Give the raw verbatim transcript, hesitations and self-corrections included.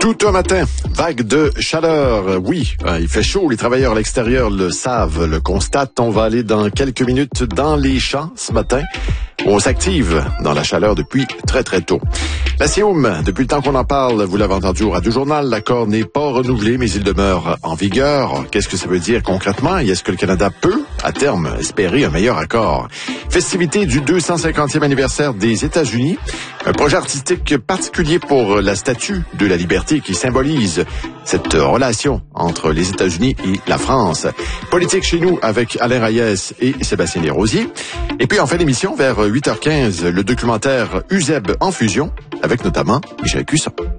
Tout un matin, vague de chaleur. Oui, il fait chaud, les travailleurs à l'extérieur le savent, le constatent. On va aller dans quelques minutes dans les champs ce matin. On s'active dans la chaleur depuis très très tôt. La Séoum, depuis le temps qu'on en parle, vous l'avez entendu au Radio Journal, l'accord n'est pas renouvelé, mais il demeure en vigueur. Qu'est-ce que ça veut dire concrètement? Et est-ce que le Canada peut, à terme, espérer un meilleur accord? Festivité du deux cent cinquantième anniversaire des États-Unis. Un projet artistique particulier pour la Statue de la Liberté qui symbolise cette relation entre les États-Unis et la France. Politique chez nous avec Alain Reyes et Sébastien Desrosiers. Et puis en fin d'émission, vers huit heures quinze, le documentaire U Z E B en fusion avec notamment Michel Cusson.